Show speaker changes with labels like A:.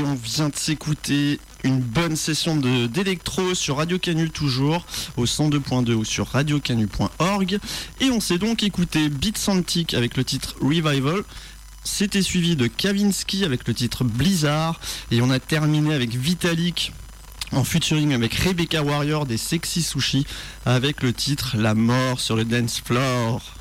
A: on vient de s'écouter une bonne session d'électro sur Radio Canu toujours, au 102.2 ou sur radiocanu.org. Et on s'est donc écouté Beats Antique avec le titre Revival. C'était suivi de Kavinsky avec le titre Blizzard. Et on a terminé avec Vitalik en featuring avec Rebecca Warrior des Sexy Sushi avec le titre La mort sur le dance floor.